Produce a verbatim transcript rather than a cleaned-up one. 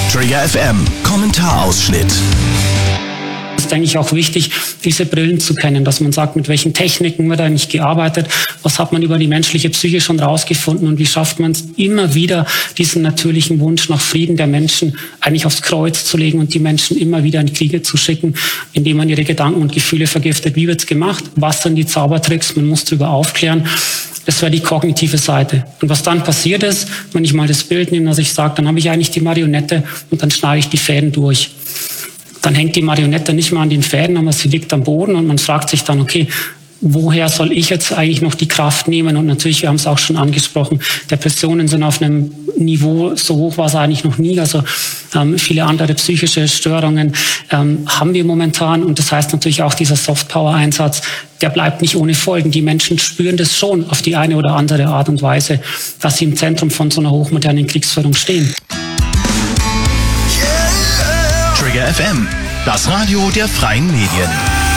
Trigger F M, Kommentarausschnitt. Es ist eigentlich auch wichtig, diese Brillen zu kennen, dass man sagt, mit welchen Techniken wird eigentlich gearbeitet, was hat man über die menschliche Psyche schon rausgefunden und wie schafft man es immer wieder, diesen natürlichen Wunsch nach Frieden der Menschen eigentlich aufs Kreuz zu legen und die Menschen immer wieder in Kriege zu schicken, indem man ihre Gedanken und Gefühle vergiftet. Wie wird's gemacht? Was sind die Zaubertricks? Man muss darüber aufklären. Das wäre die kognitive Seite. Und was dann passiert ist, wenn ich mal das Bild nehme, dass ich sage, dann habe ich eigentlich die Marionette und dann schneide ich die Fäden durch. Dann hängt die Marionette nicht mehr an den Fäden, aber sie liegt am Boden und man fragt sich dann, okay, woher soll ich jetzt eigentlich noch die Kraft nehmen? Und natürlich, wir haben es auch schon angesprochen, Depressionen sind auf einem Niveau, so hoch war es eigentlich noch nie. Also ähm, viele andere psychische Störungen ähm, haben wir momentan. Und das heißt natürlich auch, dieser Softpower-Einsatz, der bleibt nicht ohne Folgen. Die Menschen spüren das schon auf die eine oder andere Art und Weise, dass sie im Zentrum von so einer hochmodernen Kriegsführung stehen. Trigger F M, das Radio der freien Medien.